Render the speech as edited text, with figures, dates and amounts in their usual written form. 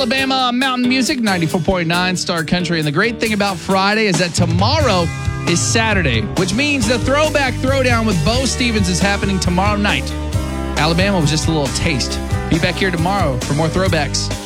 Alabama Mountain Music, 94.9 Star Country. And the great thing about Friday is that tomorrow is Saturday, which means the Throwback Throwdown with Bo Stevens is happening tomorrow night. Alabama was just a little taste. Be back here tomorrow for more throwbacks.